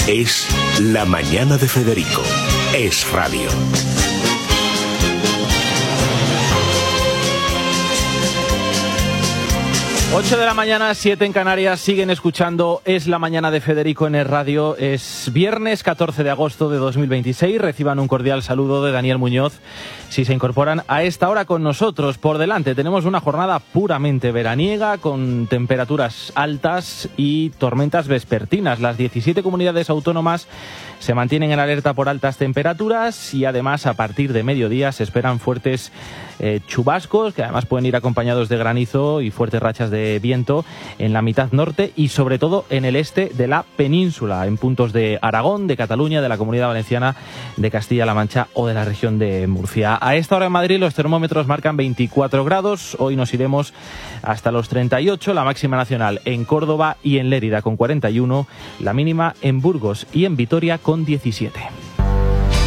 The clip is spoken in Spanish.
Es La Mañana de Federico. Es radio. Ocho de la mañana, 7 en Canarias, siguen escuchando Es la Mañana de Federico en el radio. Es viernes 14 de agosto de 2026. Reciban un cordial saludo de Daniel Muñoz si se incorporan a esta hora con nosotros. Por delante tenemos una jornada puramente veraniega con temperaturas altas y tormentas vespertinas. Las 17 comunidades autónomas se mantienen en alerta por altas temperaturas y además a partir de mediodía se esperan fuertes chubascos que además pueden ir acompañados de granizo y fuertes rachas de viento en la mitad norte y sobre todo en el este de la península, en puntos de Aragón, de Cataluña, de la Comunidad Valenciana, de Castilla-La Mancha o de la región de Murcia. A esta hora en Madrid los termómetros marcan 24 grados, hoy nos iremos hasta los 38, la máxima nacional en Córdoba y en Lérida con 41, la mínima en Burgos y en Vitoria con 17.